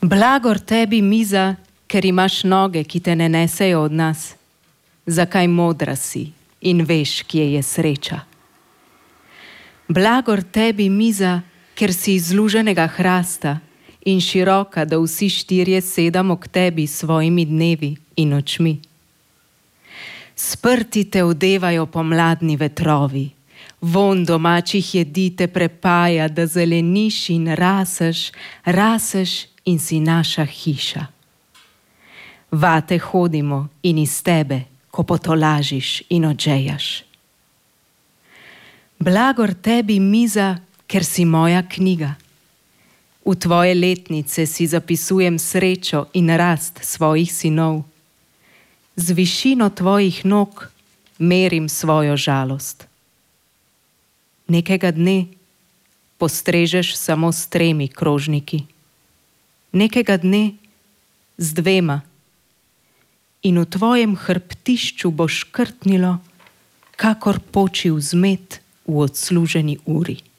Blagor tebi, miza, ker imaš noge, ki te ne nesejo od nas. Zakaj modra si in veš, kje je sreča. Blagor tebi, miza, ker si iz zluženega hrasta in široka, da vsi štirje sedamo k tebi s svojimi dnevi in očmi. Sprti te odevajo pomladni vetrovi, vonj domačih jedi te prepaja, da zeleniš in raseš in si naša hiša. Vate hodimo in iz tebe, ko potolažiš in odžejaš. Blagor tebi, miza, ker si moja knjiga. V tvoje letnice si zapisujem srečo in rast svojih sinov. Z višino tvojih nog merim svojo žalost. Nekega dne postrežeš samo s 3 krožniki. Nekega dne z 2. In v tvojem hrbtišču bo škrtnilo, kakor poči vzmet v odsluženi uri.